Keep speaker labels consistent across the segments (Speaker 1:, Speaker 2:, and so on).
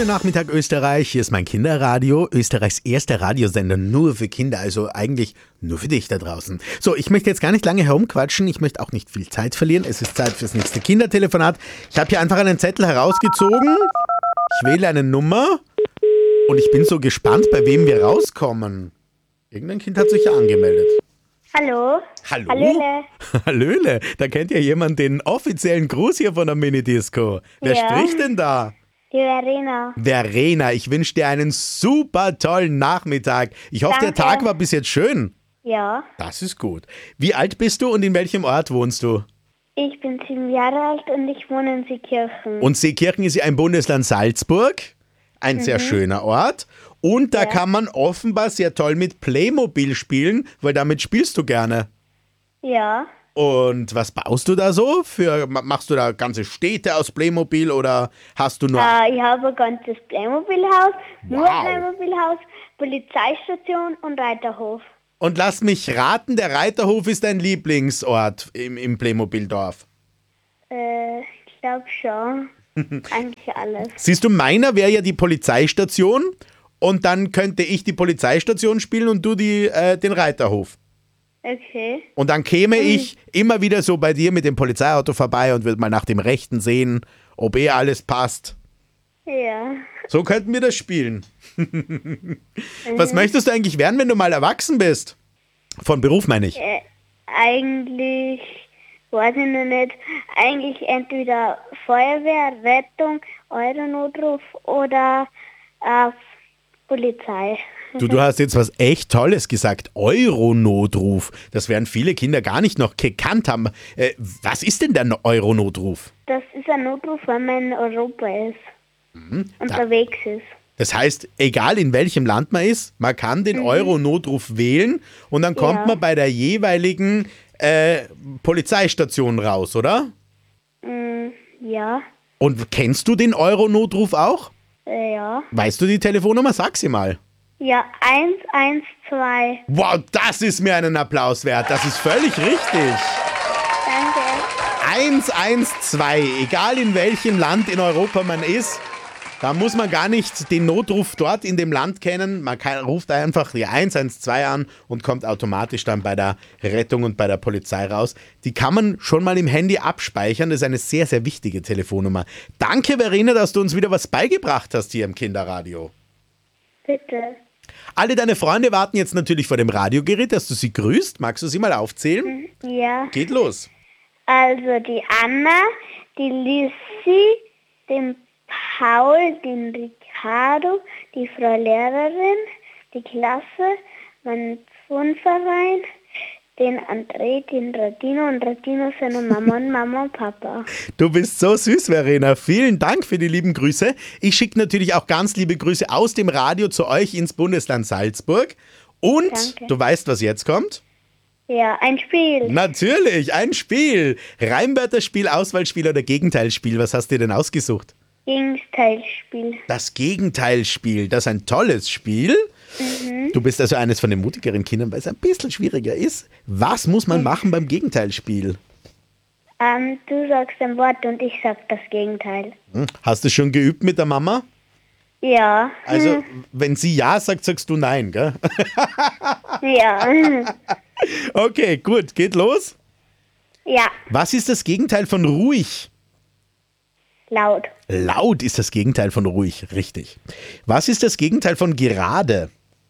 Speaker 1: Schönen Nachmittag Österreich, hier ist mein Kinderradio, Österreichs erster Radiosender nur für Kinder, also eigentlich nur für dich da draußen. So, ich möchte jetzt gar nicht lange herumquatschen, ich möchte auch nicht viel Zeit verlieren, es ist Zeit fürs nächste Kindertelefonat. Ich habe hier einfach einen Zettel herausgezogen, ich wähle eine Nummer und ich bin so gespannt, bei wem wir rauskommen. Irgendein Kind hat sich ja angemeldet.
Speaker 2: Hallo.
Speaker 1: Hallo?
Speaker 2: Hallöle.
Speaker 1: Hallöle, da kennt ja jemand den offiziellen Gruß hier von der Minidisco. Wer
Speaker 2: Ja.
Speaker 1: spricht denn da?
Speaker 2: Die Verena.
Speaker 1: Verena, ich wünsche dir einen super tollen Nachmittag. Ich hoffe, der
Speaker 2: Danke.
Speaker 1: Tag war bis jetzt schön.
Speaker 2: Ja.
Speaker 1: Das ist gut. Wie alt bist du und in welchem Ort wohnst du?
Speaker 2: Ich bin 7 Jahre alt und ich wohne in Seekirchen.
Speaker 1: Und Seekirchen ist ja im Bundesland Salzburg. Ein sehr schöner Ort. Und da kann man offenbar sehr toll mit Playmobil spielen, weil damit spielst du gerne.
Speaker 2: Ja.
Speaker 1: Und was baust du da so? Machst du da ganze Städte aus Playmobil oder hast du nur...
Speaker 2: Ich habe ein ganzes Playmobil-Haus, nur
Speaker 1: Wow.
Speaker 2: Playmobil-Haus, Polizeistation und Reiterhof.
Speaker 1: Und lass mich raten, der Reiterhof ist dein Lieblingsort im Playmobil-Dorf.
Speaker 2: Ich glaube schon. Eigentlich alles.
Speaker 1: Siehst du, meiner wäre ja die Polizeistation und dann könnte ich die Polizeistation spielen und du den Reiterhof.
Speaker 2: Okay.
Speaker 1: Und dann käme ich immer wieder so bei dir mit dem Polizeiauto vorbei und würde mal nach dem Rechten sehen, ob alles passt.
Speaker 2: Ja.
Speaker 1: So könnten wir das spielen. Was möchtest du eigentlich werden, wenn du mal erwachsen bist? Von Beruf meine ich.
Speaker 2: Eigentlich, weiß ich noch nicht, eigentlich entweder Feuerwehr, Rettung, Euronotruf oder Polizei.
Speaker 1: Du hast jetzt was echt Tolles gesagt. Euronotruf. Das werden viele Kinder gar nicht noch gekannt haben. Was ist denn der Euronotruf?
Speaker 2: Das ist ein Notruf, wenn man in Europa ist, unterwegs ist.
Speaker 1: Das heißt, egal in welchem Land man ist, man kann den Euronotruf wählen und dann kommt
Speaker 2: Ja.
Speaker 1: man bei der jeweiligen Polizeistation raus, oder?
Speaker 2: Ja,
Speaker 1: Und kennst du den Euronotruf auch?
Speaker 2: ja.
Speaker 1: Weißt du die Telefonnummer? Sag sie mal.
Speaker 2: Ja, 112.
Speaker 1: Wow, das ist mir einen Applaus wert. Das ist völlig richtig.
Speaker 2: Danke.
Speaker 1: 112, egal in welchem Land in Europa man ist, da muss man gar nicht den Notruf dort in dem Land kennen. Ruft einfach die 112 an und kommt automatisch dann bei der Rettung und bei der Polizei raus. Die kann man schon mal im Handy abspeichern. Das ist eine sehr, sehr wichtige Telefonnummer. Danke, Verena, dass du uns wieder was beigebracht hast hier im Kinderradio.
Speaker 2: Bitte.
Speaker 1: Alle deine Freunde warten jetzt natürlich vor dem Radiogerät, dass du sie grüßt. Magst du sie mal aufzählen?
Speaker 2: Ja.
Speaker 1: Geht los.
Speaker 2: Also die Anna, die Lissi, den Paul, den Ricardo, die Frau Lehrerin, die Klasse, mein Turnverein, den André, den Radino und Radino seine Mama und Mama und Papa.
Speaker 1: Du bist so süß, Verena. Vielen Dank für die lieben Grüße. Ich schicke natürlich auch ganz liebe Grüße aus dem Radio zu euch ins Bundesland Salzburg. Und
Speaker 2: Danke.
Speaker 1: du weißt, was jetzt kommt?
Speaker 2: Ja, ein Spiel.
Speaker 1: Natürlich, ein Spiel. Reimwörterspiel, Auswahlspiel oder Gegenteilspiel. Was hast du dir denn ausgesucht?
Speaker 2: Gegenteilspiel.
Speaker 1: Das Gegenteilspiel. Das ist ein tolles Spiel. Du bist also eines von den mutigeren Kindern, weil es ein bisschen schwieriger ist. Was muss man machen beim Gegenteilspiel?
Speaker 2: Du sagst ein Wort und ich sag das Gegenteil.
Speaker 1: Hast du schon geübt mit der Mama?
Speaker 2: Ja.
Speaker 1: Also, wenn sie ja sagt, sagst du nein, gell?
Speaker 2: Ja.
Speaker 1: Okay, gut, geht los.
Speaker 2: Ja.
Speaker 1: Was ist das Gegenteil von ruhig?
Speaker 2: Laut.
Speaker 1: Laut ist das Gegenteil von ruhig, richtig. Was ist das Gegenteil von gerade?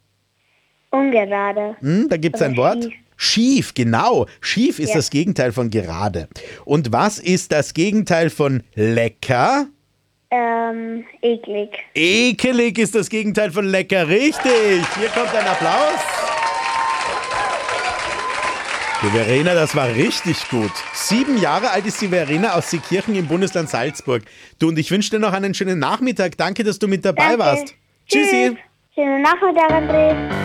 Speaker 2: Ungerade.
Speaker 1: Da gibt es
Speaker 2: Oder
Speaker 1: ein Wort.
Speaker 2: schief.
Speaker 1: Schief, genau. Schief ist
Speaker 2: Ja.
Speaker 1: das Gegenteil von gerade. Und was ist das Gegenteil von lecker?
Speaker 2: Eklig.
Speaker 1: Ekelig ist das Gegenteil von lecker, richtig. Hier kommt ein Applaus. Die Verena, das war richtig gut. 7 Jahre alt ist die Verena aus Seekirchen im Bundesland Salzburg. Du, und ich wünsche dir noch einen schönen Nachmittag. Danke, dass du mit dabei
Speaker 2: Danke.
Speaker 1: warst.
Speaker 2: Tschüss.
Speaker 1: Tschüssi.
Speaker 2: Schönen Nachmittag, André.